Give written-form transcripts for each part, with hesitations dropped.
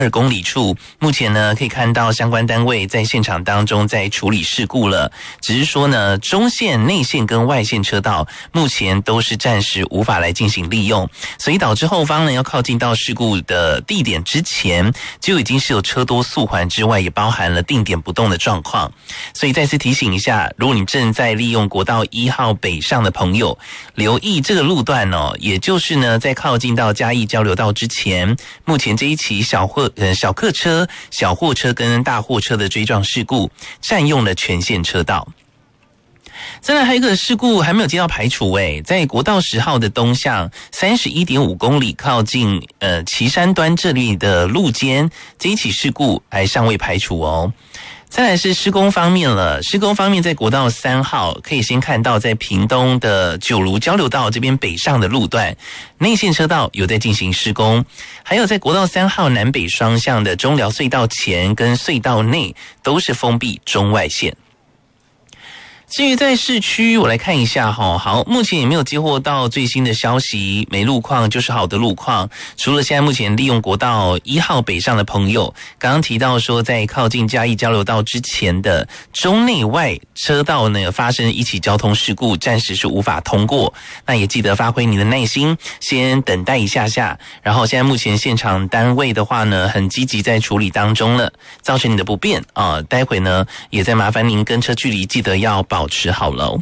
公里处，目前呢可以看到相关单位在现场当中在处理事故了，只是说呢中线、内线跟外线车道目前都是暂时无法来进行利用，所以导致后方呢要靠近到事故的地点之前，就已经是有车多速缓之外，也包含了定点不动的状况。所以再次提醒一下，如果你正在利用国道1号北上的朋友，留意这个路段哦，也就是呢在靠近到嘉义交流道之前，目前这一起小客车、小货车跟大货车的追撞事故，占用了全线车道。再来还有一个事故还没有接到排除在国道10号的东向 31.5 公里靠近旗山端这里的路肩，这一起事故还尚未排除哦。再来是施工方面了，施工方面在国道3号可以先看到在屏东的九如交流道这边北上的路段，内线车道有在进行施工，还有在国道3号南北双向的中寮隧道前跟隧道内都是封闭中外线。至于在市区，我来看一下好，目前也没有接获到最新的消息，没路况就是好的路况。除了现在目前利用国道1号北上的朋友，刚刚提到说在靠近嘉义交流道之前的中内外车道呢发生一起交通事故，暂时是无法通过。那也记得发挥你的耐心，先等待一下下。然后现在目前现场单位的话呢，很积极在处理当中了，造成你的不便啊。待会呢也再麻烦您跟车距离记得要保持好了。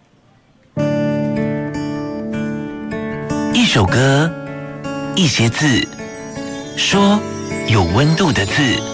一首歌，一些字，说有温度的字。